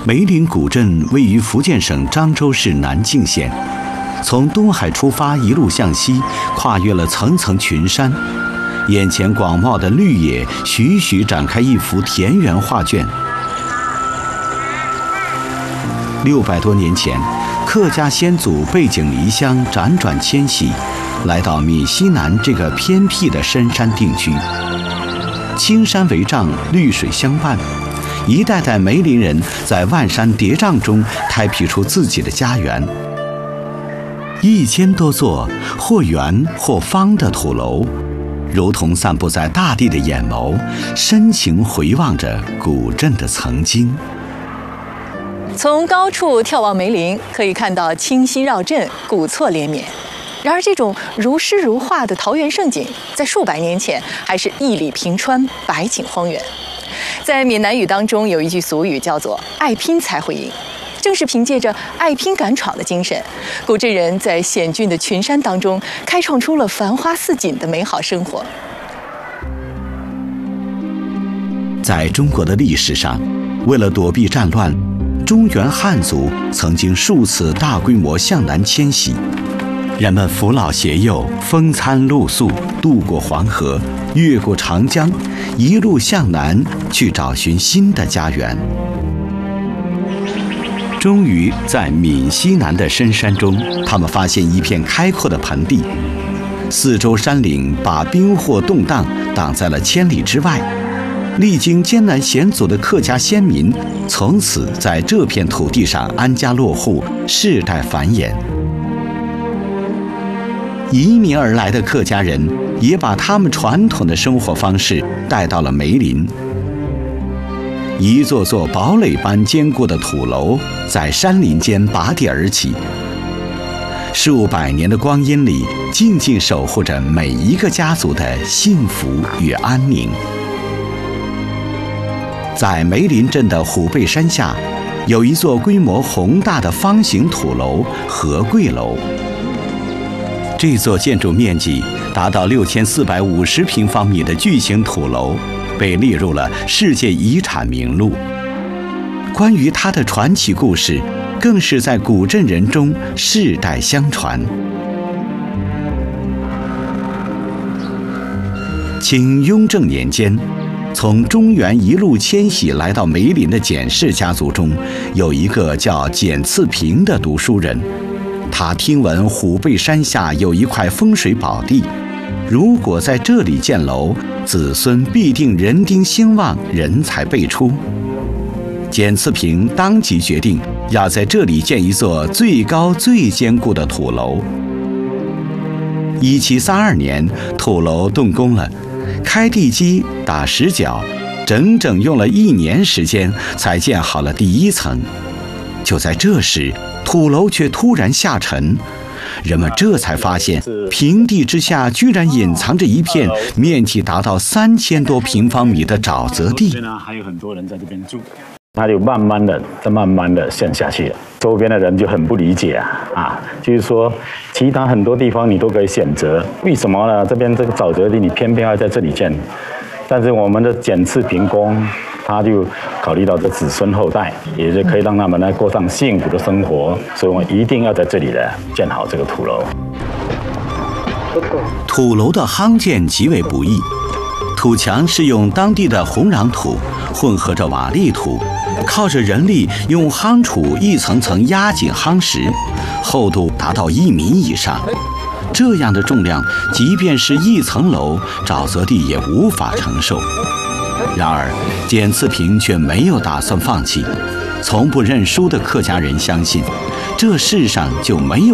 梅林古镇位于福建省漳州市南靖县，从东海出发，一路向西，跨越了层层群山，眼前广袤的绿野徐徐展开一幅田园画卷。600多年前，客家先祖背井离乡，辗转迁徙，来到闽西南这个偏僻的深山定居。青山为帐，绿水相伴，一代代梅林人在万山叠嶂中开辟出自己的家园。1000多座或圆或方的土楼，如同散布在大地的眼眸，深情回望着古镇的曾经。 从高处眺望梅林，可以看到清溪绕镇，古厝连绵。然而，这种如诗如画的桃源盛景，在数百年前还是一里平川，百顷荒原。在闽南语当中，有一句俗语叫做“爱拼才会赢”，正是凭借着爱拼敢闯的精神，古镇人在险峻的群山当中，开创出了繁花似锦的美好生活。 在中国的历史上，为了躲避战乱，中原汉族曾经数次大规模向南迁徙，人们扶老携幼，风餐露宿，渡过黄河，越过长江，一路向南去找寻新的家园。终于在闽西南的深山中，他们发现一片开阔的盆地，四周山岭把兵祸动荡挡在了千里之外。历经艰难险阻的客家先民，从此在这片土地上安家落户，世代繁衍。移民而来的客家人也把他们传统的生活方式带到了梅林。一座座堡垒般坚固的土楼在山林间拔地而起，数百年的光阴里，静静守护着每一个家族的幸福与安宁。在梅林镇的虎背山下，有一座规模宏大的方形土楼——和贵楼。这座建筑面积达到6450平方米的巨型土楼，被列入了世界遗产名录。关于它的传奇故事，更是在古镇人中世代相传。清雍正年间，从中原一路迁徙来到梅林的简氏家族中，有一个叫简次平的读书人。他听闻虎背山下有一块风水宝地，如果在这里建楼，子孙必定人丁兴旺，人才辈出。简次平当即决定要在这里建一座最高最坚固的土楼。1732年，土楼动工了，开地基、打石脚，整整用了1年时间才建好了第1层。就在这时，土楼却突然下沉，人们这才发现，平地之下居然隐藏着一片面积达到3000多平方米的沼泽地。 还有很多人在这边住，它就慢慢的陷下去了。周边的人就很不理解就是说，其他很多地方你都可以选择，为什么呢？这边这个沼泽地你偏偏要在这里建？但是我们的简次平公，他就考虑到这子孙后代，也是可以让他们过上幸福的生活，所以我们一定要在这里建好这个土楼。 土楼的夯建极为不易，土墙是用当地的红壤土混合着瓦砾土，靠着人力用夯杵一层层压紧夯实，厚度达到1米以上。这样的重量，即便是1层楼，沼泽地也无法承受。然而，简次平却没有打算放弃。从不认输的客家人相信，这世上就没有